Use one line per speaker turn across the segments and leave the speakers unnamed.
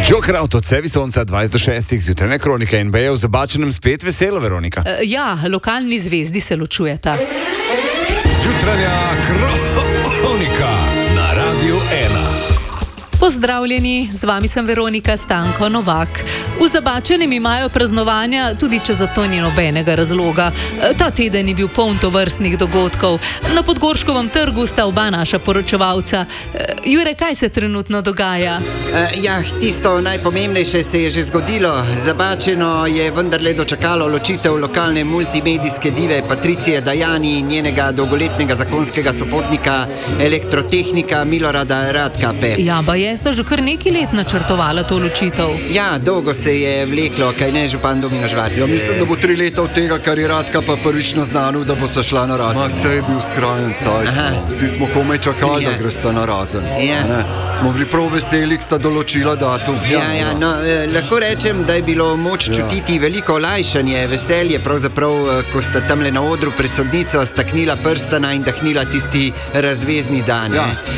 Joker Auto, cevi sonca 20:06, zjutrajna kronika NBA v Zabačenem spet veselo, Veronika.
Ja, lokalni zvezdi se ločujeta.
Zjutrajna kronika na Radiu 1.
Pozdravljeni, z vami sem Veronika Stanko Novak. V Zabačenem imajo praznovanja, tudi če za to ni nobenega razloga. Ta teden je bil poln tovrstnih dogodkov. Na Podgorškovem trgu sta oba naša poročevalca. Jure, kaj se trenutno dogaja?
Tisto najpomembnejše se je že zgodilo. Zabačeno je vendarle dočakalo ločitev lokalne multimedijske dive Patricije Dajani in njenega dolgoletnega zakonskega sopotnika, elektrotehnika Milorada Radkape.
Ja, pa sta že kar nekaj let načrtovala to ločitev.
Ja, dolgo se je vleklo, kaj ne, župan Domino Žvat.
Ja, mislim, da bo 3 leta od tega, kar je Radka pa prvič naznanil, da bo sta šla na razen. Vse je bil skrajen cajt. Vsi smo komaj čakali, da gresta na razen. Smo bili prav veseli, sta določila datum.
Lahko rečem, da je bilo moč čutiti veliko olajšanje, veselje, pravzaprav, ko sta tamle na odru pred sodnico staknila prstana in dahnila tisti razvezni dan.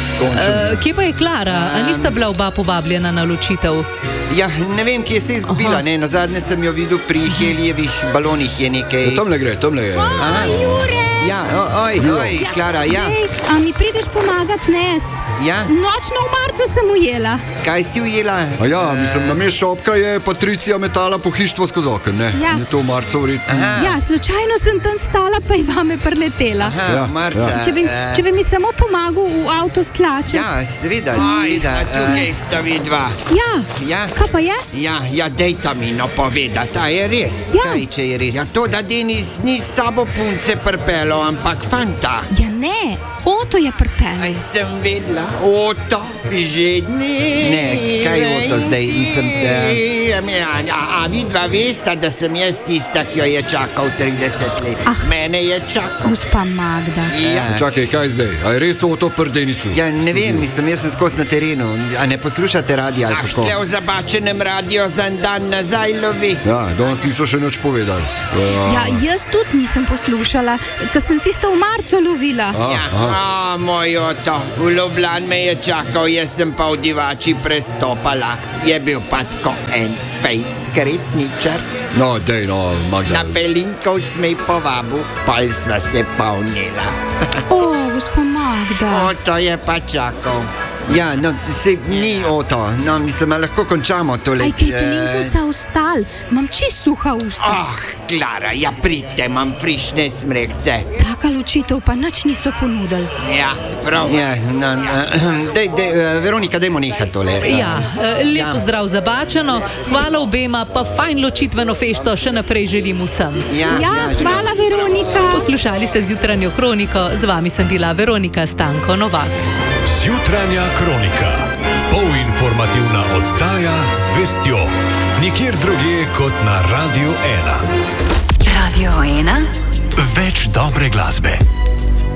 Kje pa je Klara? A nista bila oba povabljena na ločitev?
Ja, ne vem, kje se je izgubila. Na zadnje sem jo videl pri Helijevih balonih, je nekaj.
Tamle gre, tamle je.
Jure!
Ja, Klara, ja.
A mi prideš pomagat nest?
Ja.
Nočno v marcu sem ujela.
Kaj si ujela?
Mislim, na mest šopka je Patricija metala pohištvo skozi okno, ne?
Ja.
Je to v marcu verjetno.
Ja, slučajno sem tam stala, pa je vame preletela.
Marca.
Če bi mi samo pomagal v avto stlačiti.
Ja, seveda.
Tukaj sta vidva.
Ja. Kaj pa je?
Ja, dejta mi povedati, a je res?
Ja.
Kaj, če je res?
Ja, to, da Denis ni s sabo punce prpelo, ampak fanta.
Ja ne, Oto je pripel.
Aj sem vedela, Oto, že
Ne, kaj je Oto zdaj? Mislim,
A vidva vesta, da sem jaz tista, ki jo je čakal 30 let. Mene je čakal.
Gospa Magda.
Ja.
Čakaj, kaj zdaj? A je res Oto pri Denisu?
Ja, ne vem, mislim, jaz sem skozi na terenu. A ne poslušate radio ali kako?
Štle v Zabačenem radio za en dan nazaj lovi.
Ja, danes niso še nič povedali.
Ja, jaz tudi nisem poslušala, ker sem tisto v marcu lovila.
Moj Oto, v Ljubljani me je čakal, jaz sem pa v Divači prestopala. Je bil pa tako en fejst kretničar.
No, dej, no, Magda.
Na Pelinkovc me je povabil, pol sva se pa vnela.
Gospa Magda.
Oto je pa čakal.
Ja, no, se ni Oto. No, mislim, lahko končamo tole.
Aj, kaj Pelinkovca ostal? Imam čisto suha usta.
Klara, ja pridite, imam frišne smrekce.
Taka ločitev pa nič niso ponudili.
Ja, prav.
Ja, Veronika, dajmo nehati tole.
Ja, lep pozdrav Zabačeno, hvala obema, pa fajn ločitveno fešto še naprej želim vsem.
Ja, hvala Veronika.
Poslušali ste zjutranjo kroniko, z vami sem bila Veronika Stanko Novak.
Zjutranja kronika. Polinformativna oddaja z vestjo. Nikjer drugje kot na Radiu 1.
Radio 1.
Več dobre glasbe.